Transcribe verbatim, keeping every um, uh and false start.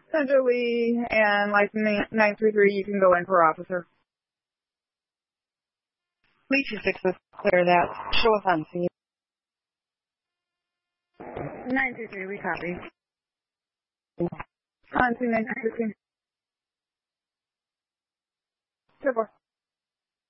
Central Lee and license nine three three, you can go in for officer. Lee two six, clear that. Show us on scene. nine three three, we copy. On scene nine three three. Four.